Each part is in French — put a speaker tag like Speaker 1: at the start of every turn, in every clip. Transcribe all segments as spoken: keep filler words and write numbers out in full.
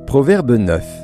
Speaker 1: Proverbe neuf.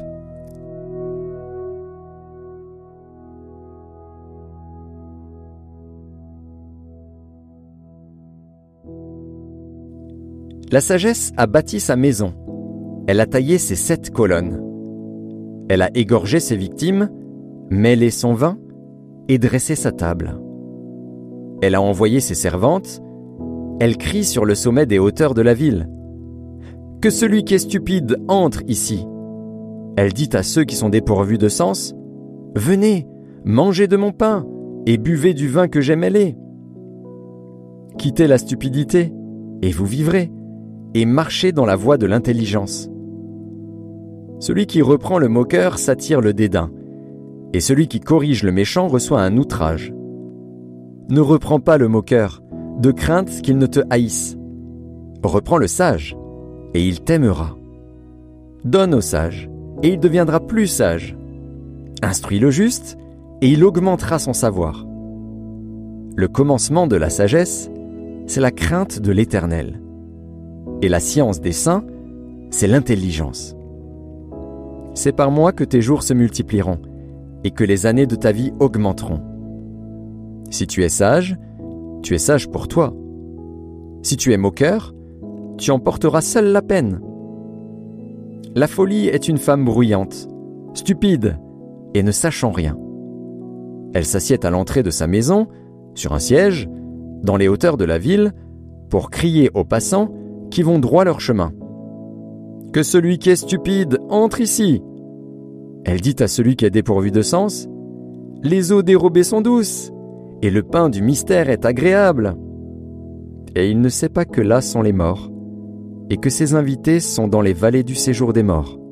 Speaker 1: La sagesse a bâti sa maison. Elle a taillé ses sept colonnes. Elle a égorgé ses victimes, mêlé son vin et dressé sa table. Elle a envoyé ses servantes. Elle crie sur le sommet des hauteurs de la ville. Que celui qui est stupide entre ici. Elle dit à ceux qui sont dépourvus de sens, « Venez, mangez de mon pain et buvez du vin que j'ai mêlé. Quittez la stupidité et vous vivrez, et marchez dans la voie de l'intelligence. Celui qui reprend le moqueur s'attire le dédain, et celui qui corrige le méchant reçoit un outrage. Ne reprends pas le moqueur, de crainte qu'il ne te haïsse. Reprends le sage, et il t'aimera. Donne au sage, et il deviendra plus sage. Instruis le juste, et il augmentera son savoir. Le commencement de la sagesse, c'est la crainte de l'Éternel. Et la science des saints, c'est l'intelligence. C'est par moi que tes jours se multiplieront, et que les années de ta vie augmenteront. Si tu es sage, tu es sage pour toi. Si tu es moqueur, tu en porteras seul la peine. La folie est une femme bruyante, stupide et ne sachant rien. Elle s'assied à l'entrée de sa maison, sur un siège, dans les hauteurs de la ville, pour crier aux passants qui vont droit leur chemin. Que celui qui est stupide entre ici. Elle dit à celui qui est dépourvu de sens, les eaux dérobées sont douces, et le pain du mystère est agréable. Et il ne sait pas que là sont les morts, et que ses invités sont dans les vallées du séjour des morts.